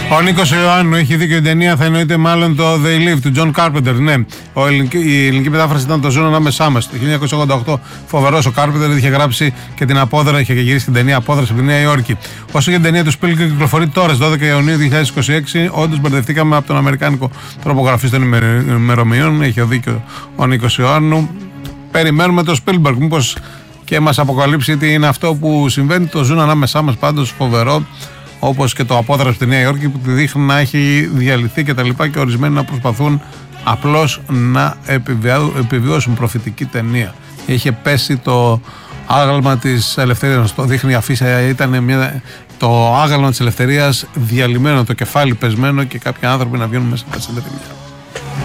Ο Νίκος Ιωάννου έχει δίκιο, η ταινία θα εννοείται μάλλον το They Live του John Carpenter. Ναι, η ελληνική μετάφραση ήταν το Ζουν ανάμεσά μας. Το 1988 φοβερός ο Carpenter είχε γράψει και την Απόδρα, είχε γυρίσει την ταινία Απόδραση από τη Νέα Υόρκη. Όσο και η ταινία του Spielberg κυκλοφορεί τώρα, στις 12 Ιουνίου 2026, όντως μπερδευτήκαμε από τον αμερικάνικο τρόπο γραφής των ημερομηνιών. Έχει δίκιο ο Νίκος Ιωάννου. Περιμένουμε το Spielberg, μήπως και μας αποκαλύψει τι είναι αυτό που συμβαίνει. Το Ζουν ανάμεσά μας πάντως φοβερό. Όπως και το Απόδραση στη Νέα Υόρκη που τη δείχνει να έχει διαλυθεί και τα λοιπά και ορισμένοι να προσπαθούν απλώς να επιβιώσουν. Προφητική ταινία. Είχε πέσει το άγαλμα της ελευθερίας. Το δείχνει η αφίσα, ήταν το άγαλμα της ελευθερίας διαλυμένο, το κεφάλι πεσμένο και κάποιοι άνθρωποι να βγαίνουν μέσα από τα συντηρητικά.